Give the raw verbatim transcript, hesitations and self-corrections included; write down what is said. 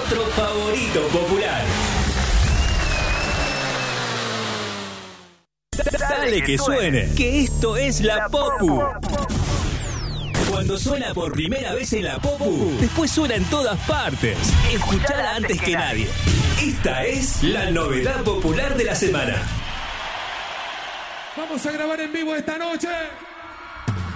otro favorito popular. Dale que suene, que esto es la Popu. Cuando suena por primera vez en la Popu, después suena en todas partes. Escuchala antes que nadie. Esta es la novedad popular de la semana. Vamos a grabar en vivo esta noche.